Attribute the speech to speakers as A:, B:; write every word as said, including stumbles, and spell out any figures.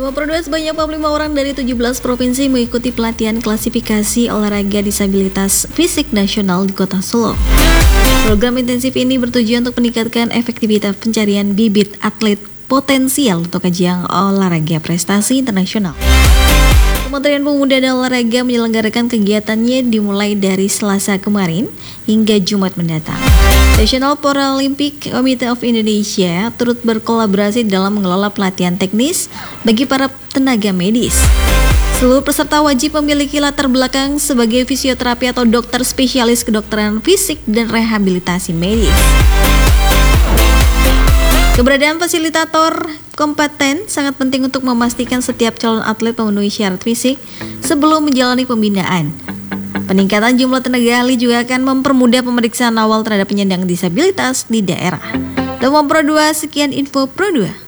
A: Pro dua sebanyak empat puluh lima orang dari tujuh belas provinsi mengikuti pelatihan klasifikasi olahraga disabilitas fisik nasional di Kota Solo. Program intensif ini bertujuan untuk meningkatkan efektivitas pencarian bibit atlet potensial untuk ajang olahraga prestasi internasional. Kementerian Pemuda dan Olahraga menyelenggarakan kegiatannya dimulai dari Selasa kemarin hingga Jumat mendatang. National Paralympic Committee of Indonesia turut berkolaborasi dalam mengelola pelatihan teknis bagi para tenaga medis. Seluruh peserta wajib memiliki latar belakang sebagai fisioterapi atau dokter spesialis kedokteran fisik dan rehabilitasi medis. Keberadaan fasilitator kompeten sangat penting untuk memastikan setiap calon atlet memenuhi syarat fisik sebelum menjalani pembinaan. Peningkatan jumlah tenaga ahli juga akan mempermudah pemeriksaan awal terhadap penyandang disabilitas di daerah. Temuan Pro dua, sekian info Pro dua.